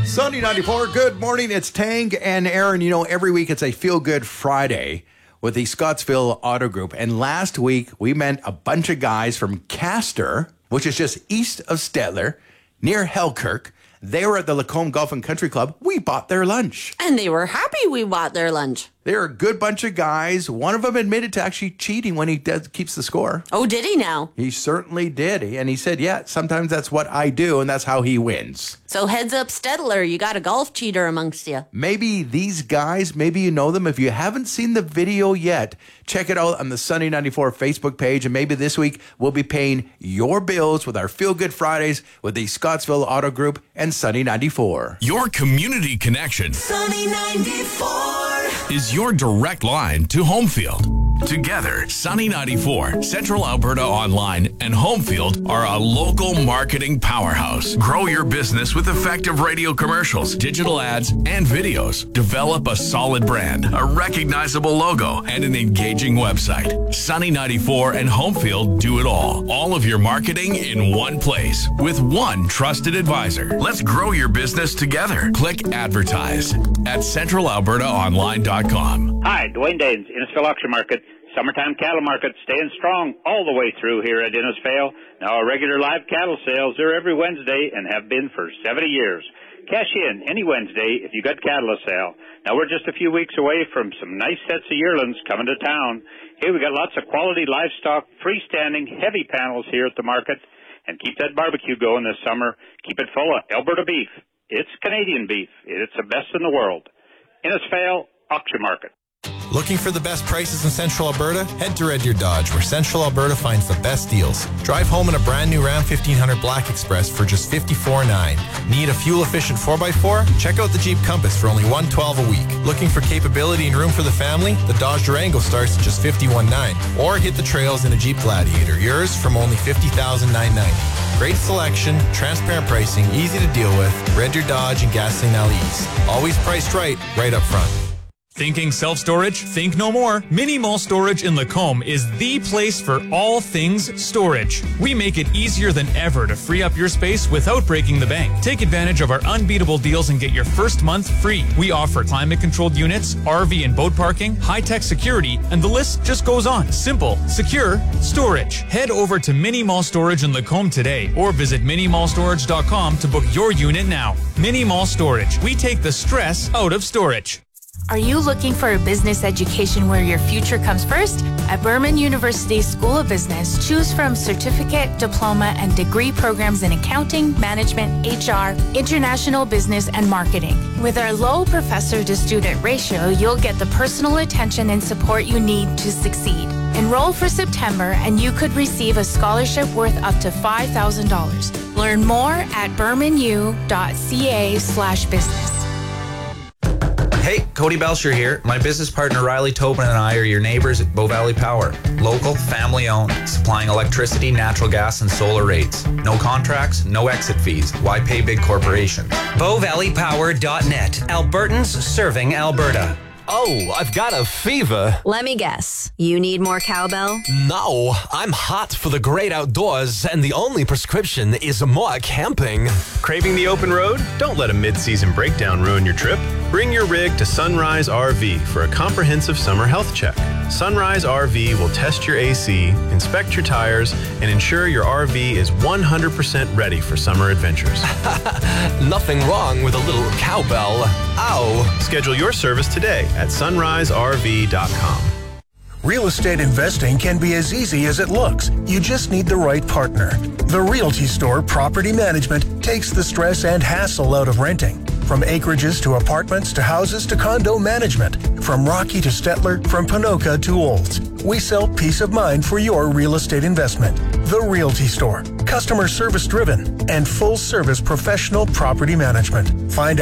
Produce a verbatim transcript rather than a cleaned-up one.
Sunny ninety-four, good morning. It's Tang and Aaron. You know, every week it's a Feel Good Friday with the Scottsville Auto Group. And last week we met a bunch of guys from Castor, which is just east of Stettler, near Halkirk. They were at the Lacombe Golf and Country Club. We bought their lunch. And they were happy we bought their lunch. They're a good bunch of guys. One of them admitted to actually cheating when he does, keeps the score. Oh, did he now? He certainly did. And he said, yeah, sometimes that's what I do, and that's how he wins. So heads up, Stettler, you got a golf cheater amongst you. Maybe these guys, maybe you know them. If you haven't seen the video yet, check it out on the Sunny ninety-four Facebook page. And maybe this week we'll be paying your bills with our Feel Good Fridays with the Scottsville Auto Group and Sunny ninety-four. Your community connection. Sunny ninety-four is your direct line to Homefield. Together, Sunny ninety-four, Central Alberta Online, and Homefield are a local marketing powerhouse. Grow your business with effective radio commercials, digital ads, and videos. Develop a solid brand, a recognizable logo, and an engaging website. Sunny ninety-four and Homefield do it all. All of your marketing in one place with one trusted advisor. Let's grow your business together. Click advertise at central alberta online dot com. Hi, Dwayne Daines, Innisfail Auction Market. Summertime cattle market staying strong all the way through here at Innisfail. Now our regular live cattle sales are every Wednesday and have been for seventy years. Cash in any Wednesday if you got cattle to sell. Now we're just a few weeks away from some nice sets of yearlings coming to town. Here we got lots of quality livestock, freestanding, heavy panels here at the market. And keep that barbecue going this summer. Keep it full of Alberta beef. It's Canadian beef. It's the best in the world. Innisfail Auction Market. Looking for the best prices in Central Alberta? Head to Red Deer Dodge, where Central Alberta finds the best deals. Drive home in a brand new Ram fifteen hundred Black Express for just fifty-four nine. Need a fuel-efficient four by four? Check out the Jeep Compass for only one hundred twelve dollars a week. Looking for capability and room for the family? The Dodge Durango starts at just fifty-one nine. Or hit the trails in a Jeep Gladiator, yours from only fifty thousand nine hundred ninety dollars. Great selection, transparent pricing, easy to deal with. Red Deer Dodge and Gasoline L Es. Always priced right, right up front. Thinking self-storage? Think no more. Mini Mall Storage in Lacombe is the place for all things storage. We make it easier than ever to free up your space without breaking the bank. Take advantage of our unbeatable deals and get your first month free. We offer climate-controlled units, R V and boat parking, high-tech security, and the list just goes on. Simple, secure, storage. Head over to Mini Mall Storage in Lacombe today or visit mini mall storage dot com to book your unit now. Mini Mall Storage. We take the stress out of storage. Are you looking for a business education where your future comes first? At Berman University School of Business, choose from certificate, diploma, and degree programs in accounting, management, H R, international business, and marketing. With our low professor-to-student ratio, you'll get the personal attention and support you need to succeed. Enroll for September, and you could receive a scholarship worth up to five thousand dollars. Learn more at bermanu dot c a slash business. Hey, Cody Belcher here. My business partner Riley Tobin and I are your neighbors at Bow Valley Power. Local, family-owned, supplying electricity, natural gas, and solar rates. No contracts, no exit fees. Why pay big corporations? bow valley power dot net. Albertans serving Alberta. Oh, I've got a fever. Let me guess. You need more cowbell? No, I'm hot for the great outdoors, and the only prescription is more camping. Craving the open road? Don't let a mid-season breakdown ruin your trip. Bring your rig to Sunrise R V for a comprehensive summer health check. Sunrise R V will test your A C, inspect your tires, and ensure your R V is one hundred percent ready for summer adventures. Nothing wrong with a little cowbell. Ow! Schedule your service today at sunrise r v dot com. Real estate investing can be as easy as it looks. You just need the right partner. The Realty Store Property Management takes the stress and hassle out of renting. From acreages to apartments to houses to condo management. From Rocky to Stettler, from Ponoka to Olds. We sell peace of mind for your real estate investment. The Realty Store. Customer service driven and full service professional property management. Find